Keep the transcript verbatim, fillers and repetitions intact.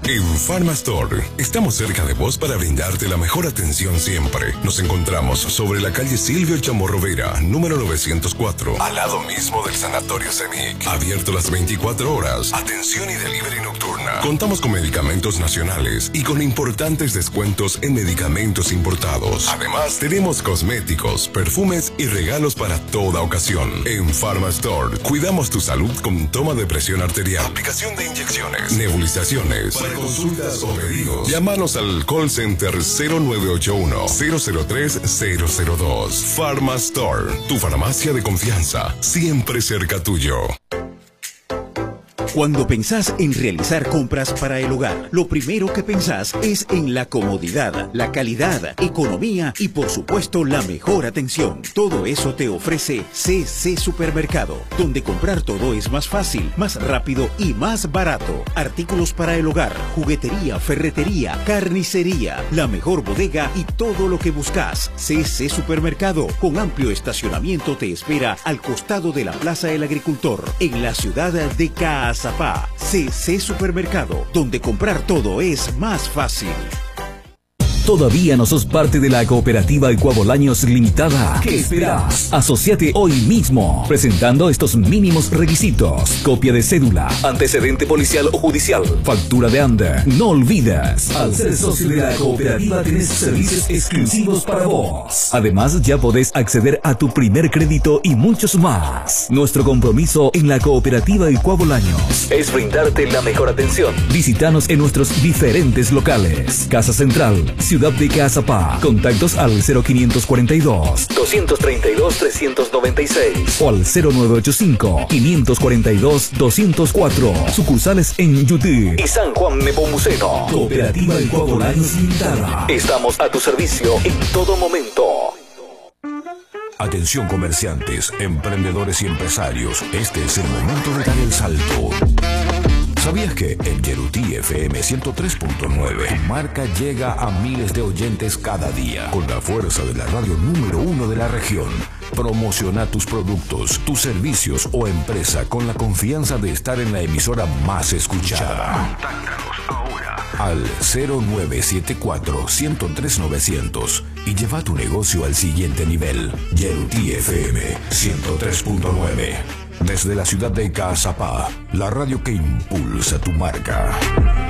En Pharmastore estamos cerca de vos para brindarte la mejor atención siempre. Nos encontramos sobre la calle Silvio Chamorro Vera, número novecientos cuatro, al lado mismo del Sanatorio Cenic. Abierto las veinticuatro horas. Atención y delivery nocturna. Contamos con medicamentos nacionales y con importantes descuentos en medicamentos importados. Además, tenemos cosméticos, perfumes y regalos para toda ocasión. En Pharmastore cuidamos tu salud con toma de presión arterial, aplicación de inyecciones, nebulizaciones. Para consultas o pedidos, llámanos al call center cero nueve ocho uno, cero cero tres, cero cero dos. Pharmastore, tu farmacia de confianza, siempre cerca tuyo. Cuando pensás en realizar compras para el hogar, lo primero que pensás es en la comodidad, la calidad, economía y por supuesto la mejor atención. Todo eso te ofrece C C Supermercado, donde comprar todo es más fácil, más rápido y más barato. Artículos para el hogar, juguetería, ferretería, carnicería, la mejor bodega y todo lo que buscas. C C Supermercado, con amplio estacionamiento, te espera al costado de la Plaza del Agricultor, en la ciudad de Caazapá. C C Supermercado, donde comprar todo es más fácil. ¿Todavía no sos parte de la cooperativa Ecuabolaños Limitada? ¿Qué esperás? Asociate hoy mismo, presentando estos mínimos requisitos: copia de cédula, antecedente policial o judicial, factura de ANDE. No olvides, al ser socio de la cooperativa tenés servicios exclusivos para vos. Además, ya podés acceder a tu primer crédito y muchos más. Nuestro compromiso en la cooperativa Ecuabolaños es brindarte la mejor atención. Visítanos en nuestros diferentes locales: Casa Central, Ciudad de Caazapá. Contactos al cero quinientos cuarenta y dos, doscientos treinta y dos, trescientos noventa y seis o al cero nueve ochenta y cinco, quinientos cuarenta y dos, doscientos cuatro. Sucursales en Yutí y San Juan Nepomuceno. Cooperativa Ecuabolaños Limitada. Estamos a tu servicio en todo momento. Atención comerciantes, emprendedores y empresarios. Este es el momento de dar el salto. ¿Sabías que en Yerutí F M ciento tres punto nueve tu marca llega a miles de oyentes cada día? Con la fuerza de la radio número uno de la región. Promociona tus productos, tus servicios o empresa con la confianza de estar en la emisora más escuchada. Contáctanos ahora al cero nueve siete cuatro, uno cero tres, novecientos y lleva tu negocio al siguiente nivel. Yerutí F M ciento tres punto nueve. Desde la ciudad de Caazapá, la radio que impulsa tu marca.